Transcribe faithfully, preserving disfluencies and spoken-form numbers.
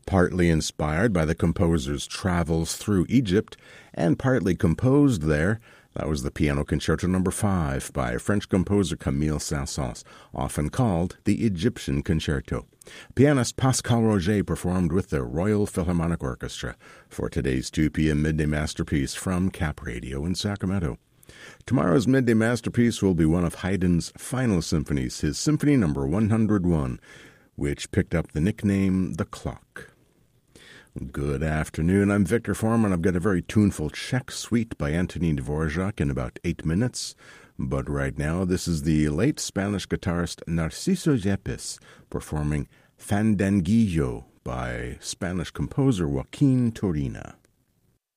Partly inspired by the composer's travels through Egypt and partly composed there, that was the Piano Concerto number five by French composer Camille Saint-Saëns, often called the Egyptian Concerto. Pianist Pascal Roger performed with the Royal Philharmonic Orchestra for today's two p.m. Midday Masterpiece from Cap Radio in Sacramento. Tomorrow's Midday Masterpiece will be one of Haydn's final symphonies, his Symphony number one hundred one, which picked up the nickname The Clock. Good afternoon, I'm Victor Foreman. I've got a very tuneful Czech suite by Antonín Dvorak in about eight minutes. But right now, this is the late Spanish guitarist Narciso Yepes performing Fandanguillo by Spanish composer Joaquin Turina.